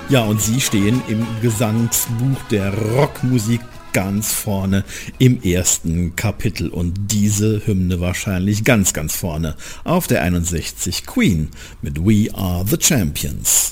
Ja, und sie stehen im Gesangsbuch der Rockmusik ganz vorne im ersten Kapitel und diese Hymne wahrscheinlich ganz, ganz vorne auf der 61 Queen mit We Are the Champions.